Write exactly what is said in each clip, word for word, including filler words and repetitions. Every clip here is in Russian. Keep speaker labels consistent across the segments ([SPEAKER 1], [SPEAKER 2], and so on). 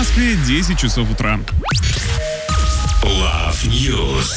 [SPEAKER 1] Москве десять часов утра.
[SPEAKER 2] Love News.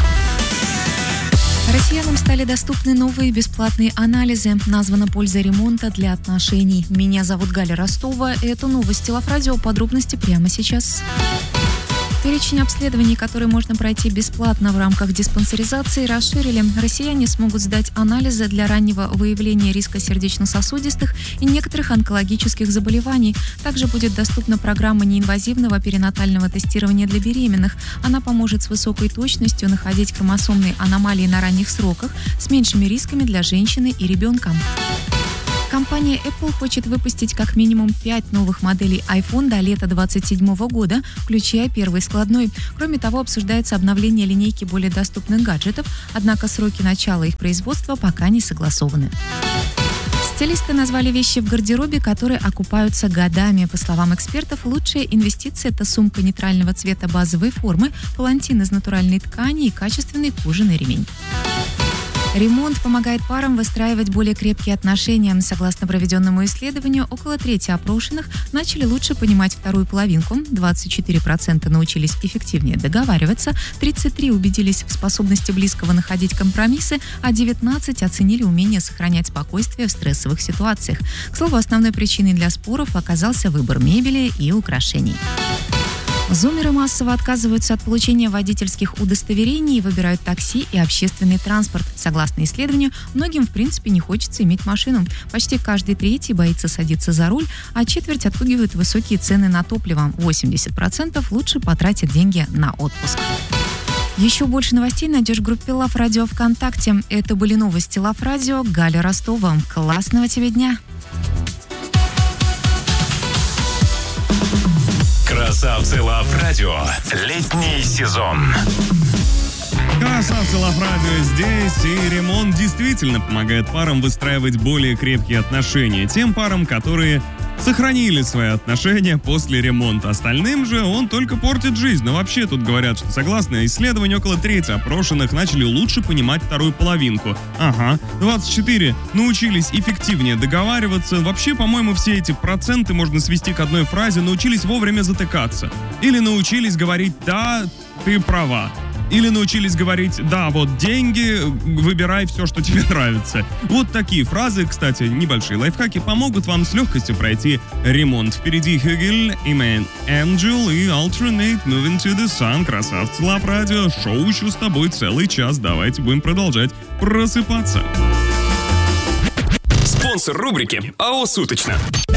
[SPEAKER 3] Россиянам стали доступны новые бесплатные анализы. Названа польза ремонта для отношений. Меня зовут Галя Ростова. Это новости Love Radio. Подробности прямо сейчас. Перечень обследований, которые можно пройти бесплатно в рамках диспансеризации, расширили. Россияне смогут сдать анализы для раннего выявления риска сердечно-сосудистых и некоторых онкологических заболеваний. Также будет доступна программа неинвазивного перинатального тестирования для беременных. Она поможет с высокой точностью находить хромосомные аномалии на ранних сроках с меньшими рисками для женщины и ребенка. Компания Apple хочет выпустить как минимум пять новых моделей iPhone до лета двадцать седьмого года, включая первый складной. Кроме того, обсуждается обновление линейки более доступных гаджетов, однако сроки начала их производства пока не согласованы. Стилисты назвали вещи в гардеробе, которые окупаются годами. По словам экспертов, лучшая инвестиция – это сумка нейтрального цвета базовой формы, палантин из натуральной ткани и качественный кожаный ремень. Ремонт помогает парам выстраивать более крепкие отношения. Согласно проведенному исследованию, около трети опрошенных начали лучше понимать вторую половинку, двадцать четыре процента научились эффективнее договариваться, тридцать три процента убедились в способности близкого находить компромиссы, а девятнадцать процентов оценили умение сохранять спокойствие в стрессовых ситуациях. К слову, основной причиной для споров оказался выбор мебели и украшений. Зумеры массово отказываются от получения водительских удостоверений и выбирают такси и общественный транспорт. Согласно исследованию, многим в принципе не хочется иметь машину. Почти каждый третий боится садиться за руль, а четверть отпугивают высокие цены на топливо. восемьдесят процентов лучше потратят деньги на отпуск. Еще больше новостей найдешь в группе Love Radio ВКонтакте. Это были новости Love Radio. Галя Ростова. Классного тебе дня!
[SPEAKER 2] Красавцы Love Radio. Летний сезон.
[SPEAKER 1] Красавцы Love Radio здесь, и ремонт действительно помогает парам выстраивать более крепкие отношения. Тем парам, которые сохранили свои отношения после ремонта. Остальным же он только портит жизнь. Но вообще тут говорят, что согласно исследованию, около трети опрошенных начали лучше понимать вторую половинку. Ага, двадцать четыре научились эффективнее договариваться. Вообще, по-моему, все эти проценты можно свести к одной фразе: научились вовремя затыкаться. Или научились говорить «да, ты права». Или научились говорить «да, вот деньги, выбирай все, что тебе нравится». Вот такие фразы, кстати, небольшие лайфхаки, помогут вам с легкостью пройти ремонт. Впереди Хюгель, Iman Angel и Alternate Moving to the Sun. Красавцы Love Radio. Шоу еще с тобой целый час. Давайте будем продолжать просыпаться.
[SPEAKER 2] Спонсор рубрики АО «Суточно».